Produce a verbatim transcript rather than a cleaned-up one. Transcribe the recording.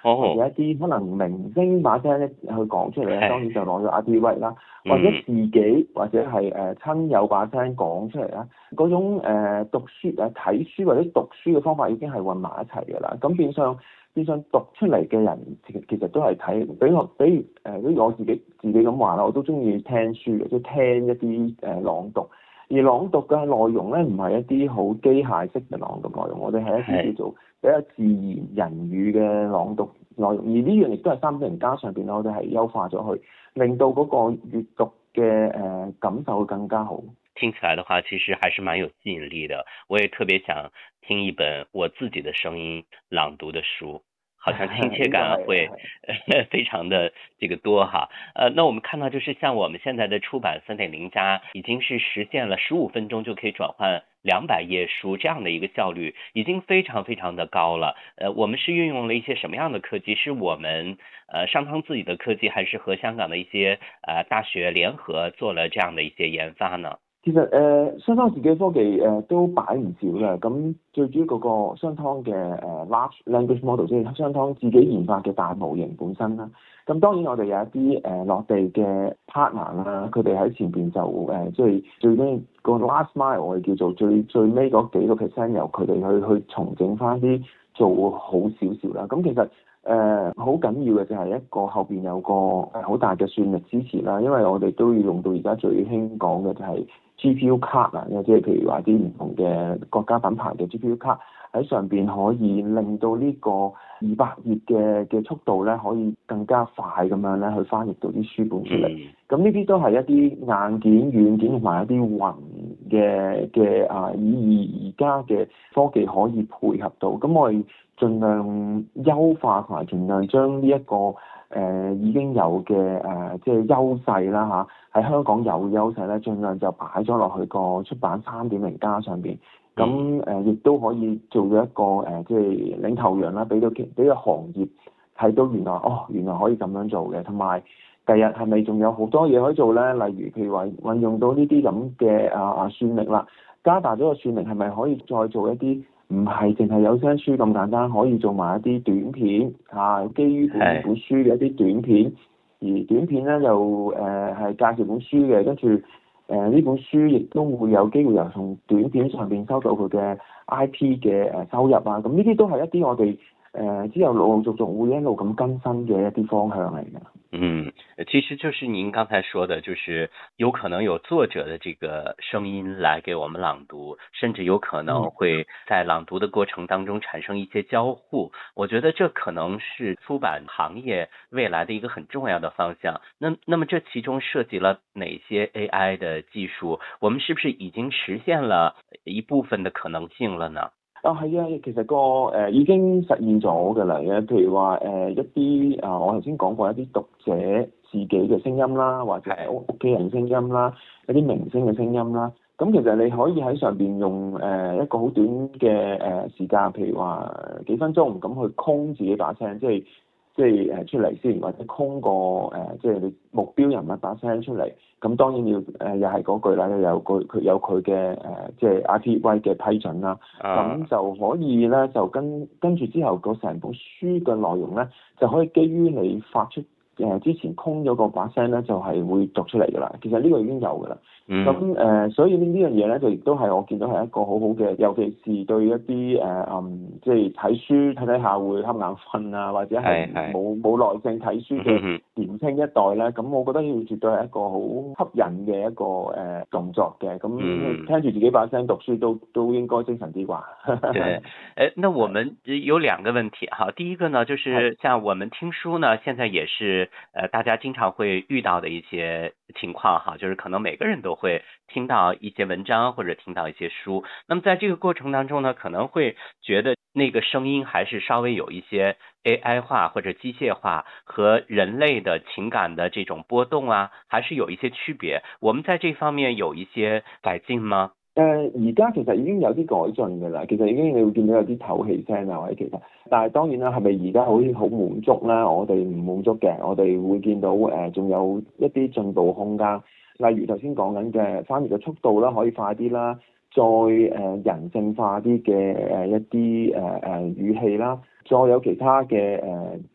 或哦， 者一啲可能明星把聲咧去講出嚟咧，當然就攞咗 R T 位啦。或者嗯， 自己或者係誒親友把聲講出嚟啦，嗰種誒、呃、讀書誒睇書或者讀書嘅方法已經係混埋一齊㗎啦。咁變相變相讀出嚟嘅人其其實都係睇，比我比如誒，比如我自己自己咁話啦，我都中意聽書嘅，即係聽一啲誒、呃、朗讀。而朗讀嘅內容咧，唔係一啲好機械式嘅朗讀內容，我哋係一啲叫做比較自然人語嘅朗讀內容。而呢樣亦都係三點零加上邊，我哋係優化咗去，令到嗰個閱讀嘅誒、呃、感受會更加好。 聽起來的話，其實還是蠻有吸引力的。我也特別想聽一本我自己的聲音朗讀的書，好像親切感會非常的這個多哈。呃，那我們看到就是像我們現在的出版三點零加，已經是實現了十五分鐘就可以轉換兩百頁書這樣的一個效率，已經非常非常的高了。呃，我們是運用了一些什麼樣的科技？是我們呃上湯自己的科技，還是和香港的一些呃大學聯合做了這樣的一些研發呢？ 其實誒商湯自己科技誒、呃、都擺唔少嘅，咁最主要嗰個商湯嘅誒 large language model 即係商湯自己研發嘅大模型本身啦。咁當然我哋有一啲誒、呃、落地嘅 partner 啦，佢哋喺前邊就誒即係最尾個 last mile 我哋叫做最最尾嗰幾個 percent 由佢哋去去重整翻啲做好少少啦。咁其實誒好緊要嘅就係一個後邊有個誒好大嘅算力支持啦，因為我哋都要用到而家最興講嘅就係 G P U 卡啊，即係譬如話啲唔同嘅國家品牌嘅 G P U 卡喺上邊可以令到呢個二百頁嘅嘅速度咧，可以更加快咁樣咧去翻譯到啲書本出嚟。咁呢啲都係一啲硬件、軟件同埋一啲雲嘅嘅啊，以而家嘅科技可以配合到。咁我哋盡量優化同埋盡量將呢、這、一個誒、呃、已經有嘅誒、呃、即係優勢啦嚇，喺香港有優勢咧，盡量就擺咗落去個出版三點零加上邊。咁誒亦都可以做咗一個誒、呃、即係領頭羊啦，俾到俾個行業睇到原來哦原來可以咁樣做嘅，同埋第日係咪仲有好多嘢可以做咧？例如譬如話運用到呢啲咁嘅啊啊算力啦，加大咗個算力係咪可以再做一啲？唔係淨係有聲書咁簡單，可以做埋一啲短片嚇、啊，基於本本書嘅一啲短片，而短片咧就誒係、呃、介紹本書嘅，跟住誒呢本書亦都會有機會由從短片上邊收到佢嘅 I P 嘅誒收入啊，咁呢啲都係一啲我哋誒、呃、之後陸陸續續會一路咁更新嘅一啲方向嚟嘅。 嗯，其實就是您剛才說的，就是有可能有作者的這個聲音來給我們朗讀，甚至有可能會在朗讀的過程當中產生一些交互。我覺得這可能是出版行業未來的一個很重要的方向。那那麼這其中涉及了哪些 A I 的技術？我們是不是已經實現了一部分的可能性了呢？ 啊，係啊，其實個誒、呃、已經實現咗㗎啦嘅，譬如話誒、呃、一啲啊、呃，我頭先講過一啲讀者自己嘅聲音啦，或者係屋屋企人聲音啦，一啲明星嘅聲音啦，咁其實你可以喺上邊用誒、呃、一個好短嘅誒、呃、時間，譬如話幾分鐘咁去空自己把聲，即係。即係誒出嚟先，或者空個誒、呃，即係你目標人物把聲出嚟。咁當然要誒、呃，又係嗰句啦，有佢佢有佢嘅誒，即係 I P 威嘅批准啦。咁、uh. 就可以咧，就跟跟住之後嗰成本書嘅內容咧，就可以基於你發出誒、呃、之前空咗個把聲咧，就係、是、會讀出嚟㗎啦。其實呢個已經有㗎啦。咁誒、mm. 呃，所以呢呢樣嘢咧，就亦都係我見到係一個好好嘅，尤其是對一啲誒嗯，即係睇書睇睇下會瞌眼瞓啊，或者係冇冇耐性睇書嘅年輕一代咧，咁、mm hmm. 我覺得要絕對係一個好吸引嘅一個誒、呃、動作嘅。咁、mm hmm. 聽住自己把聲讀書都都應該精神啲啩。 對，誒，那我們有兩個問題哈。第一個呢，就是像我們聽書呢，現在也是呃大家經常會遇到的一些情況哈，就是可能每個人都會聽到一些文章或者聽到一些書。那麼在這個過程當中呢，可能會覺得那個聲音還是稍微有一些 A I 化或者機械化，和人類的情感的這種波動啊，還是有一些區別。我們在這方面有一些改進嗎？ 誒而家其實已經有啲改進㗎啦，其實已經你會見到有啲透氣聲啊，或者其實，但係當然啦，係咪而家好好滿足咧？我哋唔滿足嘅，我哋會見到誒仲、呃、有一啲進步空間，例如頭先講緊嘅翻譯嘅速度啦，可以快啲啦，再誒、呃、人性化啲嘅誒一啲誒誒語氣啦，再有其他嘅誒。呃